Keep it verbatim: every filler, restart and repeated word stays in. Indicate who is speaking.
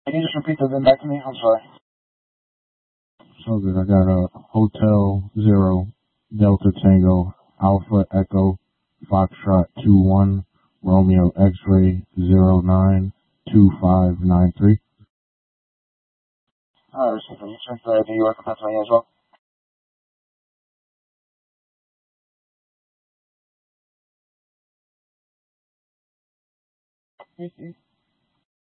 Speaker 1: Can you just repeat that then back to me? I'm sorry.
Speaker 2: So good. I got a Hotel Zero, Delta Tango, Alpha Echo, Foxtrot two one, Romeo X-Ray zero nine two five nine three.
Speaker 1: Alright, receive it. You sent the New York and Pennsylvania as well? Receive.